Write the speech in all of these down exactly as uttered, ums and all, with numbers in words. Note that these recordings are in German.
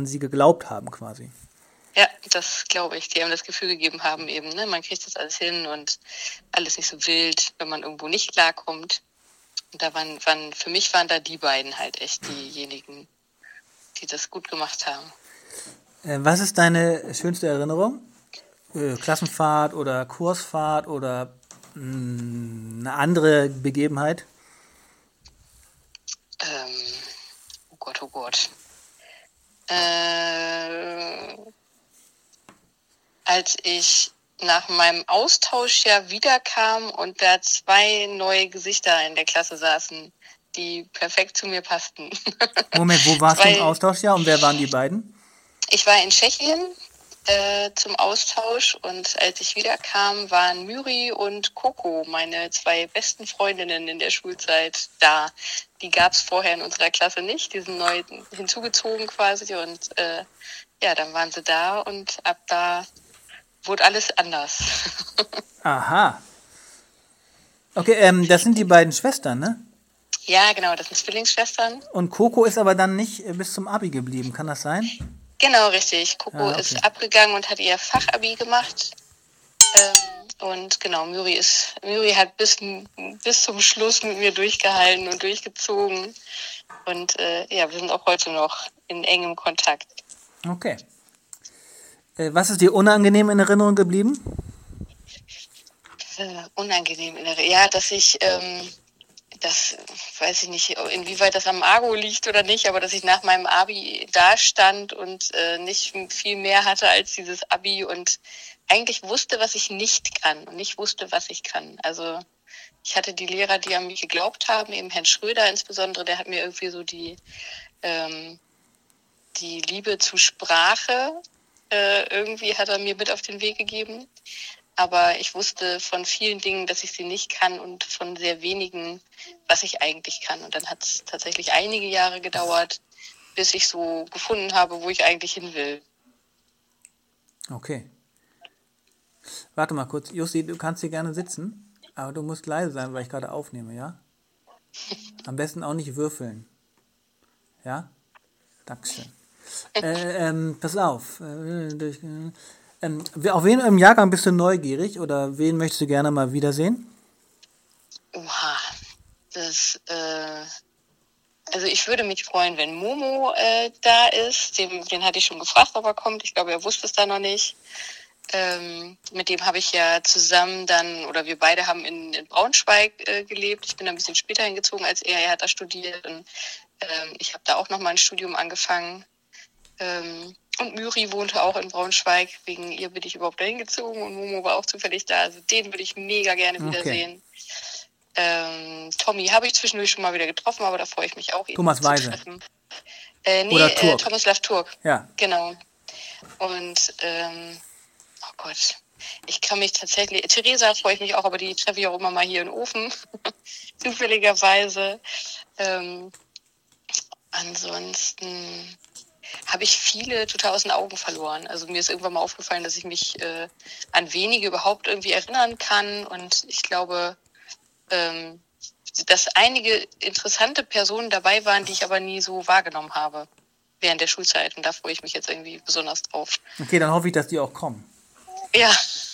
an sie geglaubt haben quasi. Ja, das glaube ich. Die haben das Gefühl gegeben haben eben, ne, man kriegt das alles hin und alles nicht so wild, wenn man irgendwo nicht klarkommt. Und da waren, waren, für mich waren da die beiden halt echt diejenigen, die das gut gemacht haben. Äh, was ist deine schönste Erinnerung? Äh, Klassenfahrt oder Kursfahrt oder mh, eine andere Begebenheit? Ähm, oh Gott, oh Gott. Äh, als ich nach meinem Austauschjahr wiederkam und da zwei neue Gesichter in der Klasse saßen, die perfekt zu mir passten. Moment, wo warst zwei, du im Austauschjahr und wer waren die beiden? Ich war in Tschechien äh, zum Austausch und als ich wiederkam, waren Myri und Coco, meine zwei besten Freundinnen in der Schulzeit, da. Die gab es vorher in unserer Klasse nicht, die sind neu hinzugezogen quasi und äh, ja, dann waren sie da und ab da wurde alles anders. Aha. Okay, ähm, das sind die beiden Schwestern, ne? Ja, genau, das sind Zwillingsschwestern. Und Coco ist aber dann nicht äh, bis zum Abi geblieben, kann das sein? Genau, richtig. Coco Ah, okay. ist abgegangen und hat ihr Fachabi gemacht. Ähm, und genau, Myri ist, Myri hat bis, bis zum Schluss mit mir durchgehalten und durchgezogen. Und äh, ja, wir sind auch heute noch in engem Kontakt. Okay. Äh, was ist dir unangenehm in Erinnerung geblieben? Äh, unangenehm in der Re- Ja, dass ich, ähm, das weiß ich nicht, inwieweit das am Argo liegt oder nicht, aber dass ich nach meinem Abi da stand und äh, nicht viel mehr hatte als dieses Abi und eigentlich wusste, was ich nicht kann und nicht wusste, was ich kann. Also ich hatte die Lehrer, die an mich geglaubt haben, eben Herrn Schröder insbesondere, der hat mir irgendwie so die, ähm, die Liebe zu Sprache äh, irgendwie hat er mir mit auf den Weg gegeben. Aber ich wusste von vielen Dingen, dass ich sie nicht kann und von sehr wenigen, was ich eigentlich kann. Und dann hat es tatsächlich einige Jahre gedauert, bis ich so gefunden habe, wo ich eigentlich hin will. Okay. Warte mal kurz. Jussi, du kannst hier gerne sitzen, aber du musst leise sein, weil ich gerade aufnehme, ja? Am besten auch nicht würfeln. Ja? Dankeschön. Äh, ähm, pass auf. Äh, durch, äh, ähm, auf wen im Jahrgang bist du neugierig oder wen möchtest du gerne mal wiedersehen? Oha, das, äh, also ich würde mich freuen, wenn Momo äh, da ist. Den, den hatte ich schon gefragt, ob er kommt. Ich glaube, er wusste es da noch nicht. Ähm, mit dem habe ich ja zusammen dann, oder wir beide haben in, in Braunschweig äh, gelebt. Ich bin da ein bisschen später hingezogen als er. Er hat da studiert und ähm, ich habe da auch nochmal ein Studium angefangen. Ähm, und Myri wohnte auch in Braunschweig. Wegen ihr bin ich überhaupt dahin gezogen und Momo war auch zufällig da. Also den würde ich mega gerne Okay. wiedersehen. Ähm, Tommy habe ich zwischendurch schon mal wieder getroffen, aber da freue ich mich auch, ihn Thomas zu Weise. treffen. Äh, nee, Oder Turk. äh, Tomislav Turk. Ja. Genau. Und, ähm, oh Gott, ich kann mich tatsächlich, Theresa freue ich mich auch, aber die treffe ich auch immer mal hier in Ofen, zufälligerweise. Ähm, ansonsten habe ich viele total aus den Augen verloren. Also mir ist irgendwann mal aufgefallen, dass ich mich äh, an wenige überhaupt irgendwie erinnern kann und ich glaube, ähm, dass einige interessante Personen dabei waren, die ich aber nie so wahrgenommen habe während der Schulzeit. Und da freue ich mich jetzt irgendwie besonders drauf. Okay, dann hoffe ich, dass die auch kommen. Ja.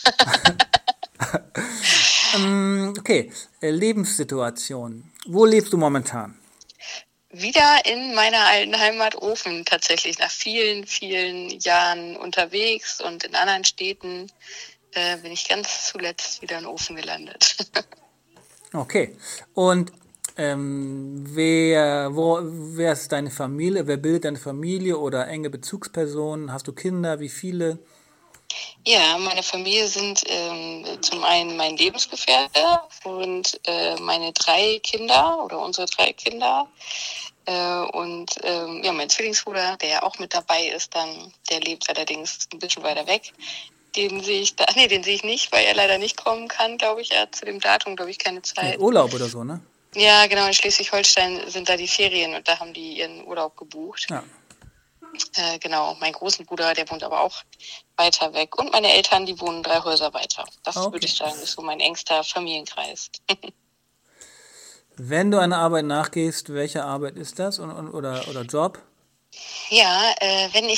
ähm, okay, äh, Lebenssituation. Wo lebst du momentan? Wieder in meiner alten Heimat Ofen tatsächlich. Nach vielen, vielen Jahren unterwegs und in anderen Städten äh, bin ich ganz zuletzt wieder in Ofen gelandet. Okay. Und ähm, wer, wo, wer ist deine Familie? Wer bildet deine Familie oder enge Bezugspersonen? Hast du Kinder? Wie viele? Ja, meine Familie sind ähm, zum einen mein Lebensgefährte und äh, meine drei Kinder oder unsere drei Kinder. Äh, und ähm, ja, mein Zwillingsbruder, der ja auch mit dabei ist, dann, der lebt allerdings ein bisschen weiter weg. Den sehe ich da, nee, den sehe ich nicht, weil er leider nicht kommen kann, glaube ich. Er hat zu dem Datum, glaube ich, keine Zeit. Ja, Urlaub oder so, ne? Ja, genau, in Schleswig-Holstein sind da die Ferien und da haben die ihren Urlaub gebucht. Ja. Äh, genau, mein großen Bruder, der wohnt aber auch weiter weg. Und meine Eltern, die wohnen drei Häuser weiter. Das Okay. würde ich sagen, ist so mein engster Familienkreis. Wenn du einer Arbeit nachgehst, welche Arbeit ist das und, und, oder, oder Job? Ja, äh, wenn ich